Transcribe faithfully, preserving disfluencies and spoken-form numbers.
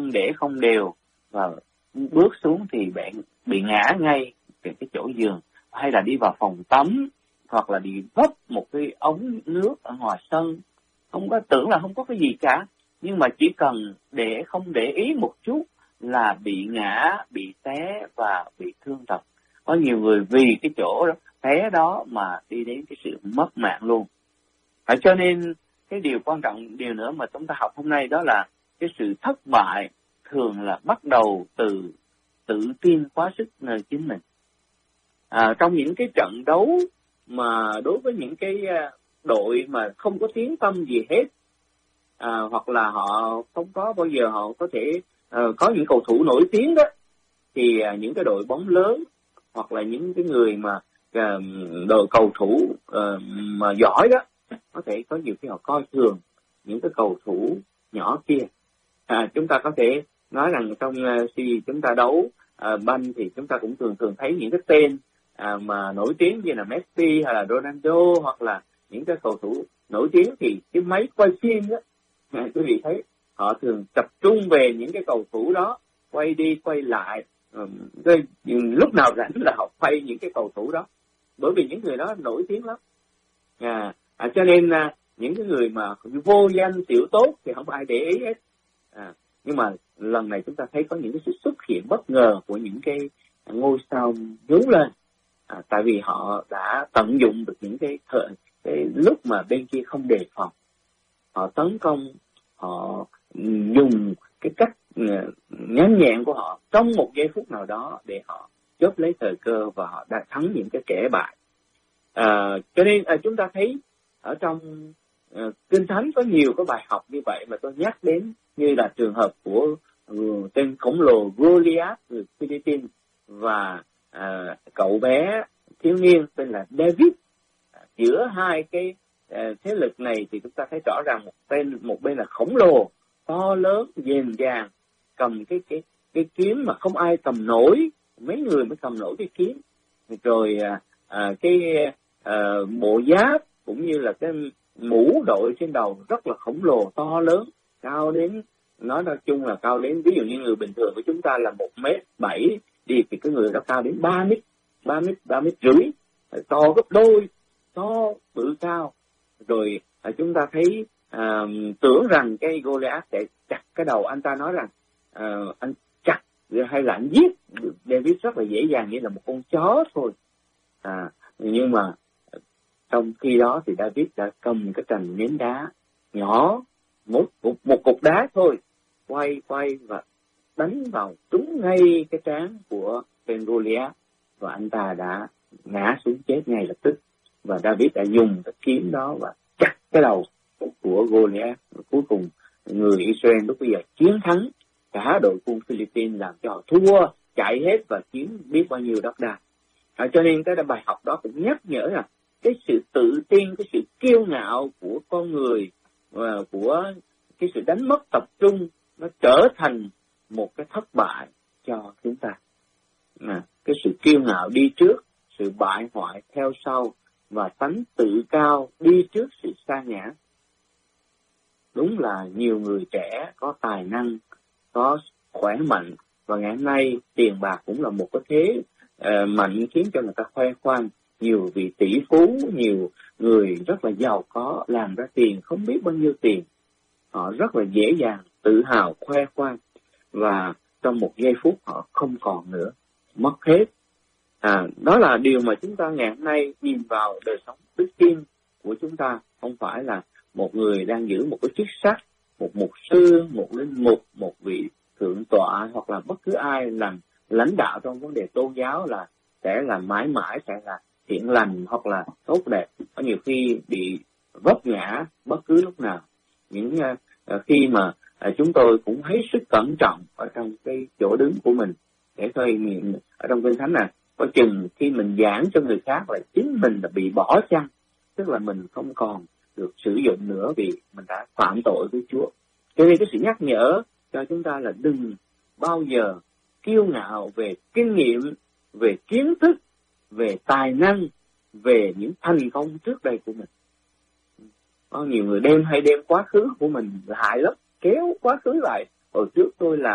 không để không đều và bước xuống thì bạn bị ngã ngay về cái chỗ giường, hay là đi vào phòng tắm, hoặc là đi vấp một cái ống nước ở ngoài sân, không có tưởng là không có cái gì cả, nhưng mà chỉ cần để không để ý một chút là bị ngã, bị té và bị thương tật. Có nhiều người vì cái chỗ đó, té đó mà đi đến cái sự mất mạng luôn. À, cho nên cái điều quan trọng, điều nữa mà chúng ta học hôm nay đó là cái sự thất bại thường là bắt đầu từ tự tin quá sức nơi chính mình. À, trong những cái trận đấu mà đối với những cái đội mà không có tiếng tăm gì hết, à, hoặc là họ không có bao giờ họ có thể uh, có những cầu thủ nổi tiếng đó, thì uh, những cái đội bóng lớn hoặc là những cái người mà uh, đội cầu thủ uh, mà giỏi đó, có thể có nhiều khi họ coi thường những cái cầu thủ nhỏ kia. À, chúng ta có thể nói rằng trong uh, khi chúng ta đấu uh, banh thì chúng ta cũng thường thường thấy những cái tên À, mà nổi tiếng như là Messi hay là Ronaldo hoặc là những cái cầu thủ nổi tiếng, thì cái máy quay phim đó, à, quý vị thấy họ thường tập trung về những cái cầu thủ đó, quay đi quay lại, um, lúc nào rảnh là họ quay những cái cầu thủ đó, bởi vì những người đó nổi tiếng lắm. À, à, cho nên à, những cái người mà vô danh tiểu tốt thì không ai để ý hết. À, nhưng mà lần này chúng ta thấy có những cái sự xuất hiện bất ngờ của những cái ngôi sao nhú lên. À, tại vì họ đã tận dụng được những cái thời cái lúc mà bên kia không đề phòng, họ tấn công, họ dùng cái cách nhanh nhẹn của họ trong một giây phút nào đó để họ chớp lấy thời cơ và họ đã thắng những cái kẻ bại. À, cho nên à, chúng ta thấy ở trong à, Kinh Thánh có nhiều cái bài học như vậy mà tôi nhắc đến, như là trường hợp của uh, tên khổng lồ Goliath người Philippines và À, cậu bé thiếu niên tên là David. À, giữa hai cái à, thế lực này thì chúng ta thấy rõ ràng một bên một bên là khổng lồ to lớn dền dàng, cầm cái cái cái kiếm mà không ai cầm nổi, mấy người mới cầm nổi cái kiếm, rồi à, à, cái à, bộ giáp cũng như là cái mũ đội trên đầu rất là khổng lồ to lớn, cao đến, nói nói chung là cao đến, ví dụ như người bình thường của chúng ta là một mét bảy đi thì cái người đó cao đến ba mét, ba mét, ba mét rưỡi, to gấp đôi, to bự cao. Rồi à, chúng ta thấy à, tưởng rằng cái Goliath sẽ chặt cái đầu anh ta, nói rằng à, anh chặt hay là anh giết David rất là dễ dàng như là một con chó thôi. À, nhưng mà trong khi đó thì David đã cầm cái trành nến đá nhỏ, một, một, một cục đá thôi, quay quay và đánh vào trúng ngay cái trán của tên Goliath, và anh ta đã ngã xuống chết ngay lập tức. Và David đã dùng cái kiếm đó và chặt cái đầu của Goliath. Cuối cùng người Israel lúc bây giờ chiến thắng cả đội quân Philippines, làm cho họ thua chạy hết và chiếm biết bao nhiêu đất đai. À, cho nên cái bài học đó cũng nhắc nhở là cái sự tự tin, cái sự kiêu ngạo của con người và của cái sự đánh mất tập trung nó trở thành một cái thất bại cho chúng ta. À, cái sự kiêu ngạo đi trước, sự bại hoại theo sau, và tánh tự cao đi trước sự sa ngã. Đúng là nhiều người trẻ có tài năng, có khỏe mạnh, và ngày hôm nay tiền bạc cũng là một cái thế uh, mạnh khiến cho người ta khoe khoang. Nhiều vị tỷ phú, nhiều người rất là giàu có, làm ra tiền không biết bao nhiêu tiền, họ rất là dễ dàng tự hào khoe khoang, và trong một giây phút họ không còn nữa, mất hết. À, đó là điều mà chúng ta ngày hôm nay nhìn vào đời sống đức tin của chúng ta. Không phải là một người đang giữ một cái chức sắc, một mục sư, một linh mục, một vị thượng tọa, hoặc là bất cứ ai làm lãnh đạo trong vấn đề tôn giáo là sẽ là mãi mãi sẽ là thiện lành hoặc là tốt đẹp. Có nhiều khi bị vấp ngã bất cứ lúc nào. Những uh, khi mà uh, chúng tôi cũng hết sức cẩn trọng ở trong cái chỗ đứng của mình, để thôi ở trong Kinh Thánh này có chừng khi mình giảng cho người khác là chính mình là bị bỏ chăng, tức là mình không còn được sử dụng nữa vì mình đã phạm tội với Chúa. Cho nên cái sự nhắc nhở cho chúng ta là đừng bao giờ kiêu ngạo về kinh nghiệm, về kiến thức, về tài năng, về những thành công trước đây của mình. Có nhiều người đem hay đem quá khứ của mình hại lắm, kéo quá khứ lại. Hồi trước tôi là